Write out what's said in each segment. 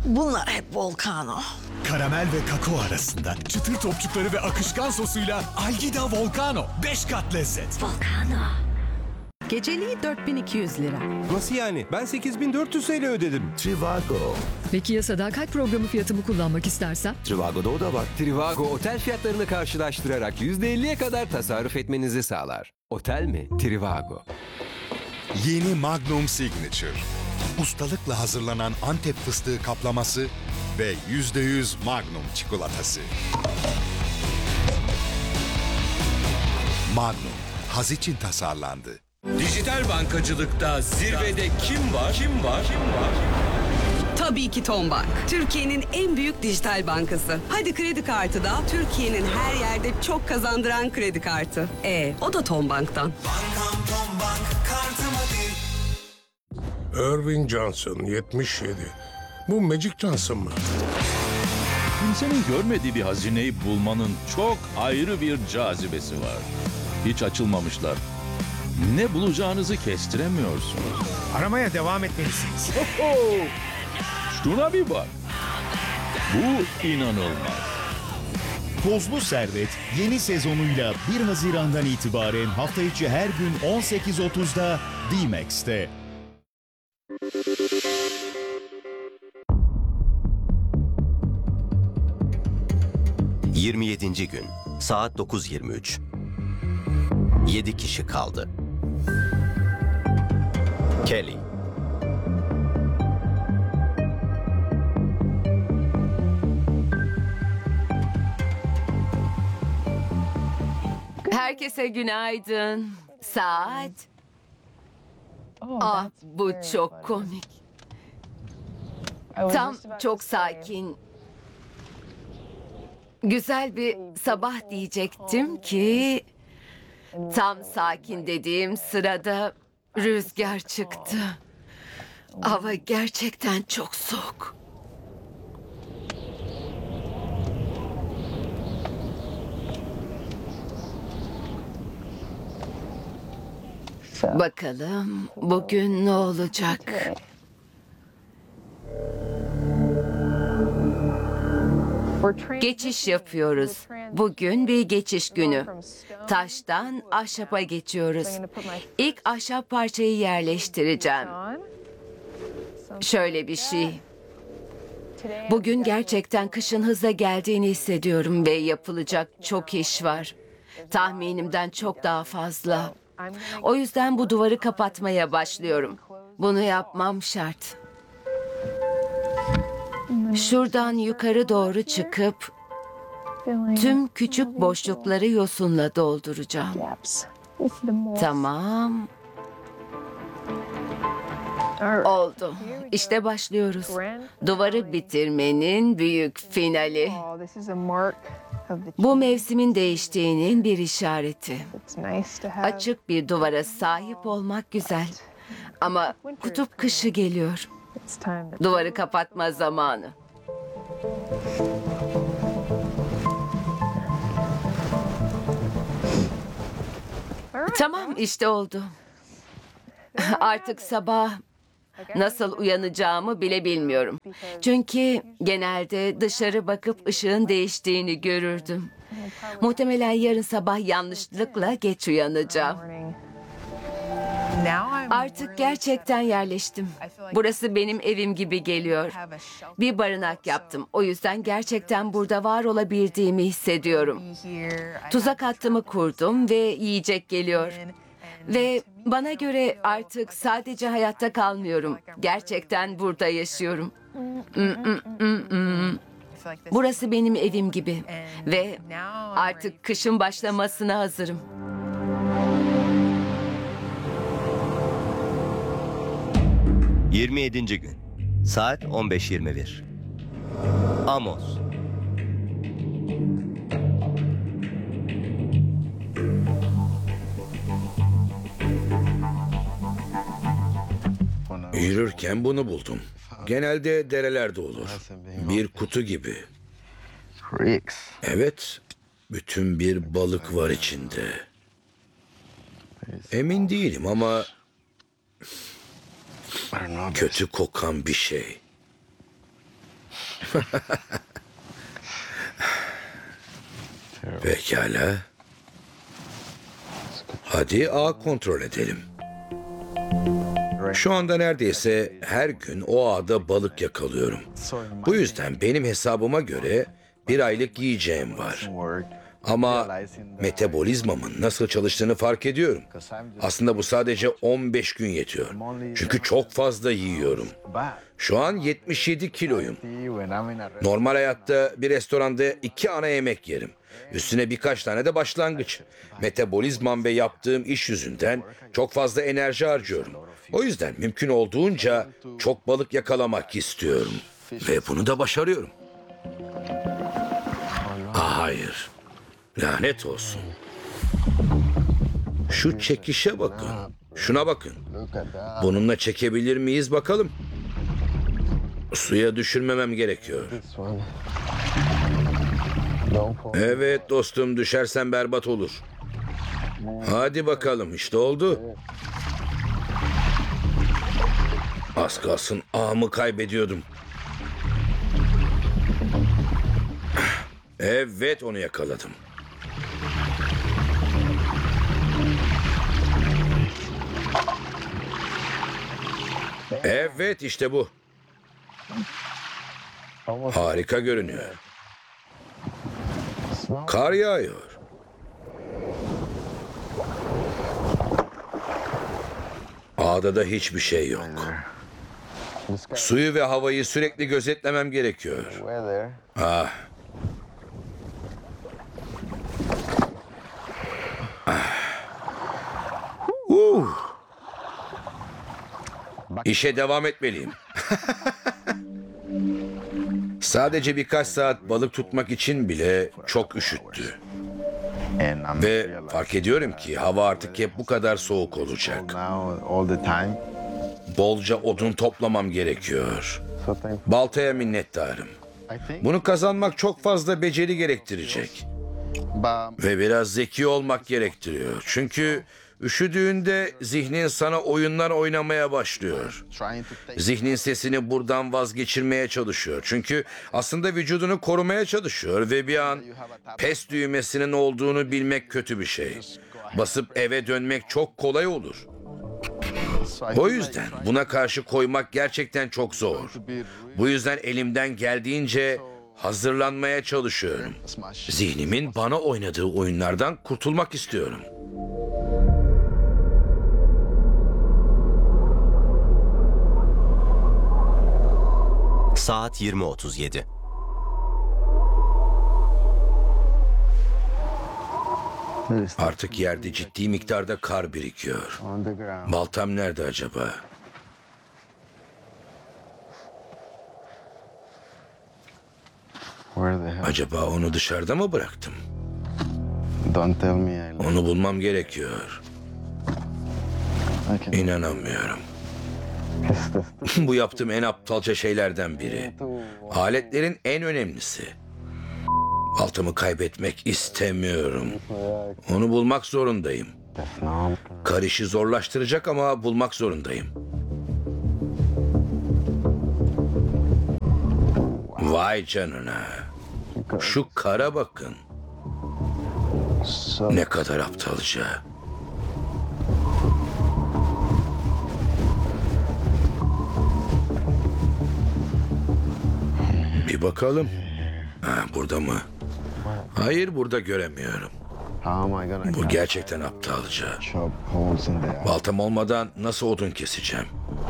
Bunlar hep Volcano. Karamel ve kakao arasında çıtır topçukları ve akışkan sosuyla Algida Volcano. 5 kat lezzet. Volcano. Geceliği 4200 lira. Nasıl yani? Ben 8400 TL ödedim. Trivago. Peki ya sadakat programı fiyatımı kullanmak istersem? Trivago'da o da var. Trivago otel fiyatlarını karşılaştırarak %50'ye kadar tasarruf etmenizi sağlar. Otel mi? Trivago. Yeni Magnum Signature. Ustalıkla hazırlanan Antep fıstığı kaplaması ve %100 Magnum çikolatası. Magnum, haz için tasarlandı. Dijital bankacılıkta zirvede kim var? Tabii ki Tombank. Türkiye'nin en büyük dijital bankası. Hadi kredi kartı da Türkiye'nin her yerde çok kazandıran kredi kartı. O da Tombank'tan. Irving Johnson 77. Bu Magic Johnson mı? Kimsenin görmediği bir hazineyi bulmanın çok ayrı bir cazibesi var. Hiç açılmamışlar. Ne bulacağınızı kestiremiyorsunuz. Aramaya devam etmelisiniz. Şuna bir bak. Bu inanılmaz. Tozlu Servet yeni sezonuyla 1 Haziran'dan itibaren hafta içi her gün 18.30'da D-Max'te. ...27. gün. Saat 9.23. 7 kişi kaldı. Kelly. Herkese günaydın. Saat. Bu çok komik. Tam çok sakin. Güzel bir sabah diyecektim ki tam sakin dediğim sırada rüzgar çıktı. Hava gerçekten çok soğuk. Bakalım bugün ne olacak? Geçiş yapıyoruz. Bugün bir geçiş günü. Taştan ahşapa geçiyoruz. İlk ahşap parçayı yerleştireceğim. Şöyle bir şey. Bugün gerçekten kışın hızla geldiğini hissediyorum ve yapılacak çok iş var. Tahminimden çok daha fazla. O yüzden bu duvarı kapatmaya başlıyorum. Bunu yapmam şart. Şuradan yukarı doğru çıkıp tüm küçük boşlukları yosunla dolduracağım. Tamam. Oldu. İşte başlıyoruz. Duvarı bitirmenin büyük finali. Bu mevsimin değiştiğinin bir işareti. Açık bir duvara sahip olmak güzel. Ama kutup kışı geliyor. Duvarı kapatma zamanı. Tamam, işte oldu. Artık sabah nasıl uyanacağımı bile bilmiyorum. Çünkü genelde dışarı bakıp ışığın değiştiğini görürdüm. Muhtemelen yarın sabah yanlışlıkla geç uyanacağım. Artık gerçekten yerleştim. Burası benim evim gibi geliyor. Bir barınak yaptım. O yüzden gerçekten burada var olabildiğimi hissediyorum. Tuzak hattımı kurdum ve yiyecek geliyor. Ve bana göre artık sadece hayatta kalmıyorum. Gerçekten burada yaşıyorum. Burası benim evim gibi. Ve artık kışın başlamasına hazırım. – 27. gün. Saat 15.21. Amos. Yürürken bunu buldum. Genelde derelerde olur. Bir kutu gibi. Evet, bütün bir balık var içinde. Emin değilim ama kötü kokan bir şey. Pekala. Hadi ağ kontrol edelim. Şu anda neredeyse her gün o ağda balık yakalıyorum. Bu yüzden benim hesabıma göre bir aylık yiyeceğim var. Ama metabolizmamın nasıl çalıştığını fark ediyorum. Aslında bu sadece 15 gün yetiyor. Çünkü çok fazla yiyorum. Şu an 77 kiloyum. Normal hayatta bir restoranda 2 ana yemek yerim. Üstüne birkaç tane de başlangıç. Metabolizmam ve yaptığım iş yüzünden çok fazla enerji harcıyorum. O yüzden mümkün olduğunca çok balık yakalamak istiyorum. Ve bunu da başarıyorum. Hayır. Lanet olsun. Şu çekişe bakın. Şuna bakın. Bununla çekebilir miyiz bakalım. Suya düşürmemem gerekiyor. Evet dostum, düşersen berbat olur. Hadi bakalım, işte oldu. Az kalsın ağımı kaybediyordum. Evet, onu yakaladım. Evet, işte bu. Harika görünüyor. Kar yağıyor. Ağda da hiçbir şey yok. Suyu ve havayı sürekli gözetlemem gerekiyor. Ah. İşe devam etmeliyim. Sadece birkaç saat balık tutmak için bile çok üşüttü. Ve fark ediyorum ki hava artık hep bu kadar soğuk olacak. Bolca odun toplamam gerekiyor. Baltaya minnettarım. Bunu kazanmak çok fazla beceri gerektirecek. Ve biraz zeki olmak gerektiriyor. Çünkü üşüdüğünde zihnin sana oyunlar oynamaya başlıyor. Zihnin sesini buradan vazgeçirmeye çalışıyor. Çünkü aslında vücudunu korumaya çalışıyor ve bir an pes düğmesinin olduğunu bilmek kötü bir şey. Basıp eve dönmek çok kolay olur. O yüzden buna karşı koymak gerçekten çok zor. Bu yüzden elimden geldiğince hazırlanmaya çalışıyorum. Zihnimin bana oynadığı oyunlardan kurtulmak istiyorum. Saat 20:37. Artık yerde ciddi miktarda kar birikiyor. Baltam nerede acaba? Acaba onu dışarıda mı bıraktım? Onu bulmam gerekiyor. İnanamıyorum. Bu yaptığım en aptalca şeylerden biri. Aletlerin en önemlisi. Baltamı kaybetmek istemiyorum. Onu bulmak zorundayım. Kar işi zorlaştıracak ama bulmak zorundayım. Vay canına. Şu kara bakın. Ne kadar aptalca. Bir bakalım. Burada mı? Hayır, burada göremiyorum. Bu gerçekten aptalca. Baltam olmadan nasıl odun keseceğim?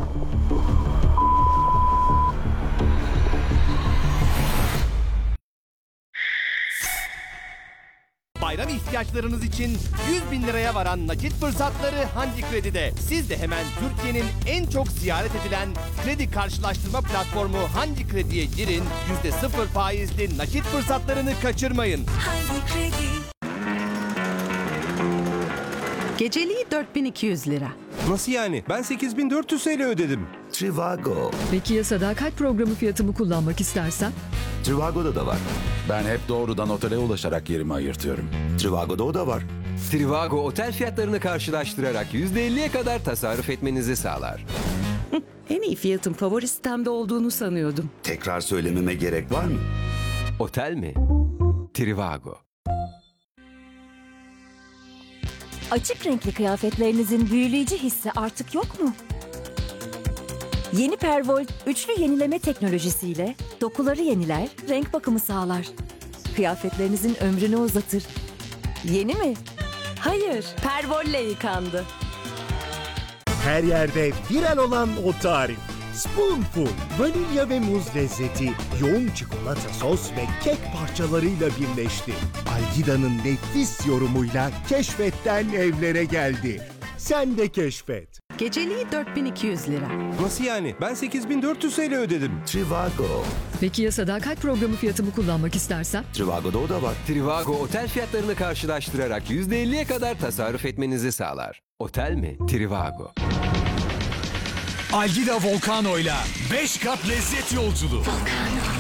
Bayram ihtiyaçlarınız için 100.000 liraya varan nakit fırsatları Hangi Kredi'de. Siz de hemen Türkiye'nin en çok ziyaret edilen kredi karşılaştırma platformu Hangi Kredi'ye girin, %0 faizli nakit fırsatlarını kaçırmayın. Hangi Kredi? Geceliği 4.200 lira. Nasıl yani? Ben 8.400 TL ödedim. Trivago. Peki ya sadakat programı fiyatımı kullanmak istersem? Trivago'da da var. Ben hep doğrudan otele ulaşarak yerimi ayırtıyorum. Trivago'da o da var. Trivago otel fiyatlarını karşılaştırarak %50'ye kadar tasarruf etmenizi sağlar. En iyi fiyatın favori sitemde olduğunu sanıyordum. Tekrar söylememe gerek var mı? Otel mi? Trivago. Açık renkli kıyafetlerinizin büyüleyici hissi artık yok mu? Yeni Perwoll üçlü yenileme teknolojisiyle dokuları yeniler, renk bakımı sağlar. Kıyafetlerinizin ömrünü uzatır. Yeni mi? Hayır, Perwoll'le yıkandı. Her yerde viral olan o tarif. Spoonful, vanilya ve muz lezzeti, yoğun çikolata sos ve kek parçalarıyla birleşti. Algida'nın nefis yorumuyla keşfetten evlere geldi. Sen de keşfet. Geceliği 4200 lira. Nasıl yani? Ben 8400 TL ödedim. Trivago. Peki ya sadakat programı fiyatımı kullanmak istersem? Trivago'da o da var. Trivago otel fiyatlarını karşılaştırarak %50'ye kadar tasarruf etmenizi sağlar. Otel mi? Trivago. Algida Volcano'yla 5 kat lezzet yolculuğu.